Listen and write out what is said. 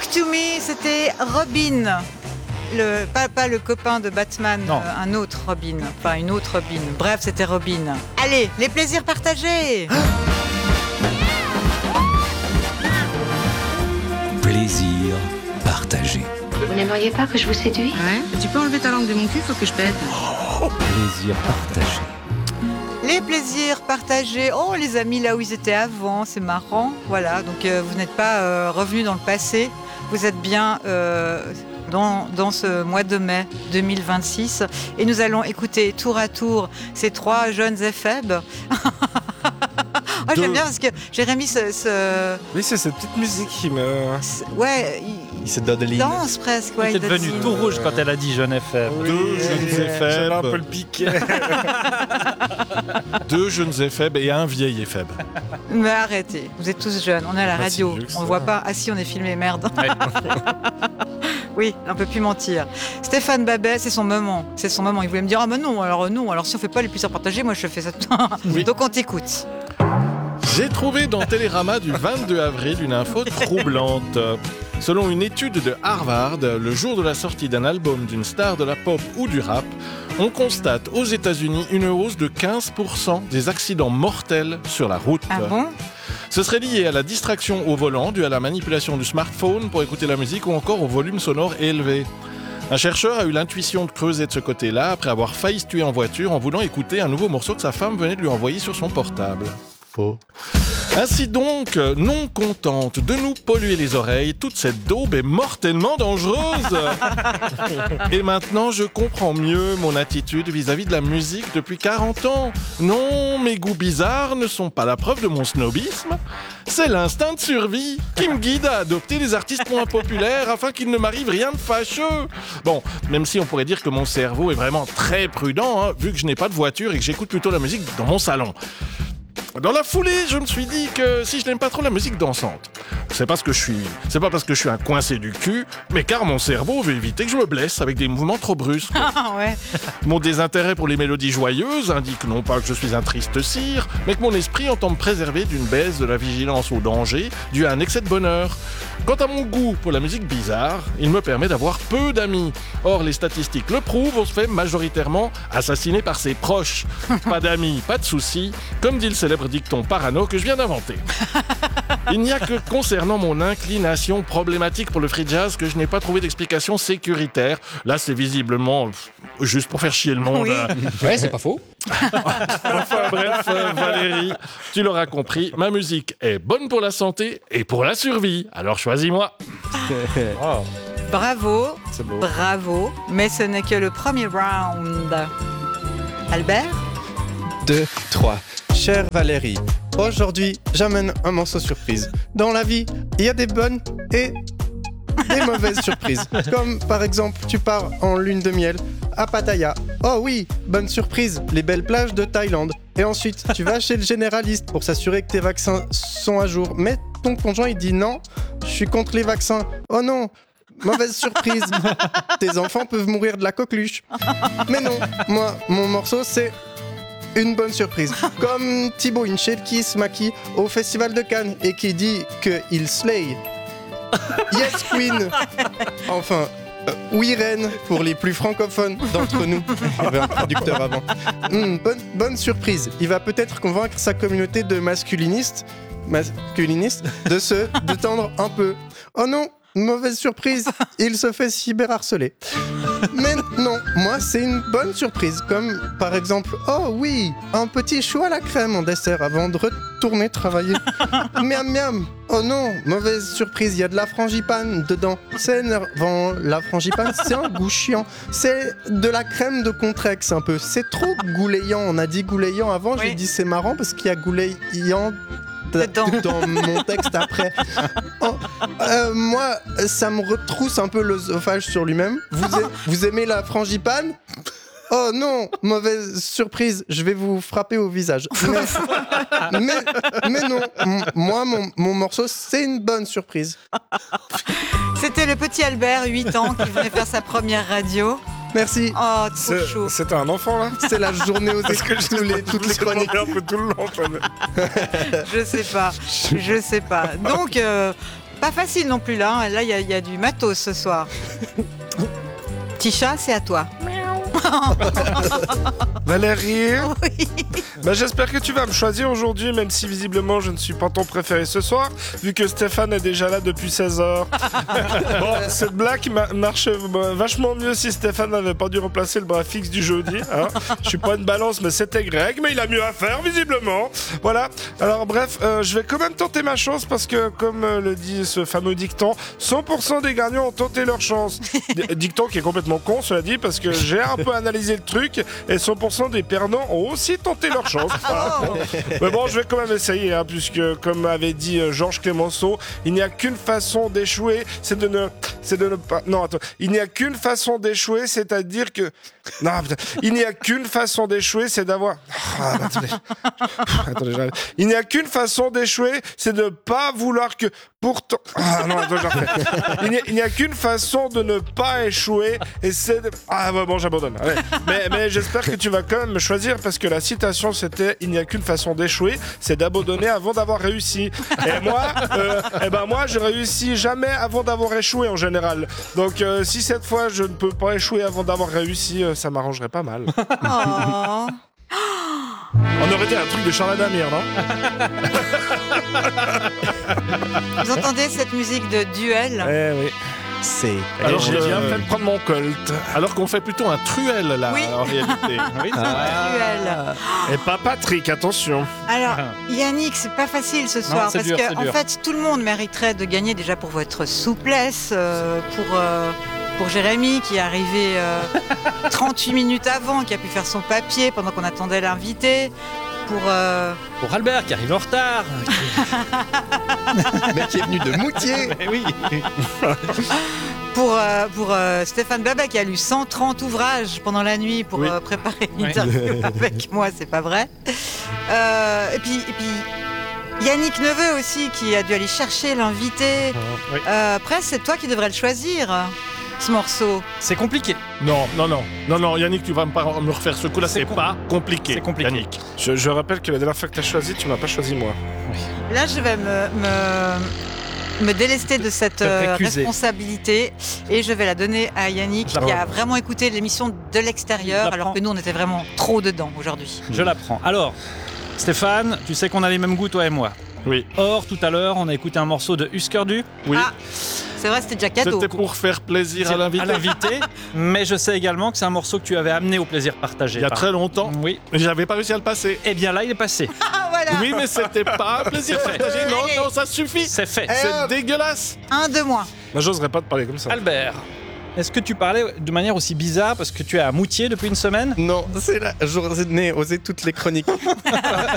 Talk to Me, c'était Robin. Pas le copain de Batman, un autre Robin. Enfin, une autre Robin. Bref, c'était Robin. Allez, les plaisirs partagés. Plaisir partagé. Vous n'aimeriez pas que je vous séduise ? Ouais, tu peux enlever ta langue de mon cul, faut que je pète. Plaisir partagé. Les plaisirs partagés. Oh, les amis, là où ils étaient avant, c'est marrant. Voilà, donc vous n'êtes pas revenus dans le passé. Vous êtes bien dans ce mois de mai 2026. Et nous allons écouter tour à tour ces trois jeunes éphèbes. J'aime bien parce que Jérémy Oui, c'est cette petite musique qui me... Ouais, il se donne il danse presque. Ouais, il est devenu tout rouge quand elle a dit jeune éphèbe. Oui, Deux jeunes éphèbes. J'avais un peu le piqué. Deux jeunes éphèbes et un vieil éphèbe. Mais arrêtez, vous êtes tous jeunes, on est à la radio, si, on ne voit pas. Ah si, on est filmé, merde. Ouais. Oui, on peut plus mentir. Stéphane Babet, c'est son moment. Il voulait me dire, ah mais non, alors si on fait pas les plaisirs partagés, moi je fais ça. Oui. Donc on t'écoute. J'ai trouvé dans Télérama du 22 avril une info troublante. Selon une étude de Harvard, le jour de la sortie d'un album d'une star de la pop ou du rap, on constate aux États-Unis une hausse de 15% des accidents mortels sur la route. Ah bon ? Ce serait lié à la distraction au volant due à la manipulation du smartphone pour écouter la musique ou encore au volume sonore élevé. Un chercheur a eu l'intuition de creuser de ce côté-là après avoir failli se tuer en voiture en voulant écouter un nouveau morceau que sa femme venait de lui envoyer sur son portable. Faux. Ainsi donc, non contente de nous polluer les oreilles, toute cette daube est mortellement dangereuse. Et maintenant, je comprends mieux mon attitude vis-à-vis de la musique depuis 40 ans. Non, mes goûts bizarres ne sont pas la preuve de mon snobisme. C'est l'instinct de survie qui me guide à adopter des artistes moins populaires afin qu'il ne m'arrive rien de fâcheux. Bon, même si on pourrait dire que mon cerveau est vraiment très prudent, vu que je n'ai pas de voiture et que j'écoute plutôt la musique dans mon salon. Dans la foulée, je me suis dit que si je n'aime pas trop la musique dansante, c'est pas parce que je suis un coincé du cul, mais car mon cerveau veut éviter que je me blesse avec des mouvements trop brusques. Ah ouais. Mon désintérêt pour les mélodies joyeuses indique non pas que je suis un triste cire, mais que mon esprit entend me préserver d'une baisse de la vigilance au danger due à un excès de bonheur. Quant à mon goût pour la musique bizarre, il me permet d'avoir peu d'amis. Or, les statistiques le prouvent, on se fait majoritairement assassiner par ses proches. Pas d'amis, pas de soucis, comme dit le célèbre dicton parano que je viens d'inventer. Il n'y a que concernant mon inclination problématique pour le free jazz que je n'ai pas trouvé d'explication sécuritaire. Là, c'est visiblement juste pour faire chier le monde. Oui. Ouais, c'est pas faux. Enfin bref, Valérie, tu l'auras compris, ma musique est bonne pour la santé et pour la survie. Alors choisis-moi. Wow. Bravo, C'est beau. bravo, mais ce n'est que le premier round. Albert ? 2, 3. Chère Valérie, aujourd'hui, j'amène un morceau surprise. Dans la vie, il y a des bonnes et des mauvaises surprises. Comme par exemple, tu pars en lune de miel à Pattaya. Oh oui, bonne surprise, les belles plages de Thaïlande. Et ensuite, tu vas chez le généraliste pour s'assurer que tes vaccins sont à jour. Mais ton conjoint, il dit non, je suis contre les vaccins. Oh non, mauvaise surprise, tes enfants peuvent mourir de la coqueluche. Mais non, moi, mon morceau, c'est une bonne surprise. Comme Thibaut Inchel qui se maquille au Festival de Cannes et qui dit qu'il slay. Yes Queen. Enfin, oui Reine pour les plus francophones d'entre nous. Il y avait un traducteur avant. Bonne surprise. Il va peut-être convaincre sa communauté de masculinistes de se détendre un peu. Oh non, mauvaise surprise, il se fait cyberharceler. Mais non, moi c'est une bonne surprise, comme par exemple, oh oui, un petit chou à la crème en dessert avant de retourner travailler. Miam miam. Oh non, mauvaise surprise, il y a de la frangipane dedans. C'est énervant, la frangipane c'est un goût chiant. C'est de la crème de Contrex un peu, c'est trop goulayant. On a dit goulayant avant, Oui. j'ai dit c'est marrant parce qu'il y a goulayant dans mon texte après. Oh, moi, ça me retrousse un peu l'œsophage sur lui-même. Vous aimez la frangipane ? Oh non, mauvaise surprise, je vais vous frapper au visage. Mais non, moi, mon morceau, c'est une bonne surprise. C'était le petit Albert, 8 ans, qui venait faire sa première radio. Merci. Oh, trop chaud. C'était un enfant, là ? C'est la journée aux écoles, toutes les chroniques. un peu tout le long. Je sais pas. Donc, Pas facile non plus là. Là, il y a du matos ce soir. Petit chat, c'est à toi. Valérie, Oui. j'espère que tu vas me choisir aujourd'hui, même si visiblement je ne suis pas ton préféré ce soir, vu que Stéphane est déjà là depuis 16h. Bon, cette blague marche vachement mieux si Stéphane n'avait pas dû remplacer le bras fixe du jeudi. Hein. Je suis pas une balance, mais c'était Greg, mais il a mieux à faire, visiblement. Voilà. Alors bref, je vais quand même tenter ma chance parce que, comme le dit ce fameux dicton, 100% des gagnants ont tenté leur chance. Dicton qui est complètement con, cela dit, parce que j'ai un peu analysé le truc et 100% des perdants ont aussi tenté leur chance. Voilà. Mais bon, je vais quand même essayer, hein, puisque, comme avait dit Georges Clémenceau, il n'y a qu'une façon d'échouer, c'est de ne pas. Non, attends. Il n'y a qu'une façon d'échouer, c'est-à-dire que. Non, putain. Il n'y a qu'une façon d'échouer, c'est d'avoir. Ah, attendez. Attendez, j'arrive. Il n'y a qu'une façon d'échouer, c'est de ne pas vouloir que. Pourtant. Ah non, attends, j'arrête. Il n'y a qu'une façon de ne pas échouer, et c'est de. Ah, ouais, bon, j'abandonne. Allez. Mais j'espère que tu vas quand même me choisir, parce que la citation c'était: il n'y a qu'une façon d'échouer, c'est d'abandonner avant d'avoir réussi. Et moi, je réussis jamais avant d'avoir échoué en général. Donc, si cette fois je ne peux pas échouer avant d'avoir réussi, ça m'arrangerait pas mal. Oh. On aurait dit un truc de Charles Adamir, non? Vous entendez cette musique de duel? Eh oui. C'est. Alors, J'ai bien fait de prendre mon colt. Alors qu'on fait plutôt un truel, là, Oui. en réalité. Oui, Duel. Et pas Patrick, attention. Alors, Yannick, c'est pas facile ce soir c'est parce dur, que c'est en dur. fait, tout le monde mériterait de gagner déjà pour votre souplesse, pour Jérémy qui est arrivé 38 minutes avant, qui a pu faire son papier pendant qu'on attendait l'invité. Pour Albert qui arrive en retard. Le mec qui est venu de Moutier. Mais oui. Pour Stéphane Babet qui a lu 130 ouvrages pendant la nuit pour préparer une Oui. interview avec moi, c'est pas vrai. Et puis Yannick Neveu aussi qui a dû aller chercher l'invité. Oui. Après, c'est toi qui devrais le choisir, ce morceau. C'est compliqué. Non, Yannick, tu vas pas me refaire ce coup-là, c'est pas compliqué. C'est compliqué. Yannick. Je rappelle que la dernière fois que tu as choisi, tu m'as pas choisi moi. Là, je vais me délester de cette Te récuser. responsabilité et je vais la donner à Yannick Je la qui prends. a vraiment écouté l'émission de Je l'extérieur la alors prends. que nous, on était vraiment trop dedans aujourd'hui. Je la prends. Alors, Stéphane, tu sais qu'on a les mêmes goûts, toi et moi. Oui. Or, tout à l'heure, on a écouté un morceau de Husker Du. Oui. Ah, c'est vrai, c'était déjà cadeau. C'était pour faire plaisir à l'invité. Mais je sais également que c'est un morceau que tu avais amené au plaisir partagé. Il y a très longtemps. Oui. Et j'avais pas réussi à le passer. Eh bien là, il est passé. Ah, voilà. Oui, mais c'était pas un plaisir C'est fait. partagé. Allez. Non, ça suffit. C'est fait. C'est dégueulasse. Un de moins. Moi, j'oserais pas te parler comme ça. Albert, est-ce que tu parlais de manière aussi bizarre parce que tu es à Moutier depuis une semaine? Non, c'est la journée, oser toutes les chroniques.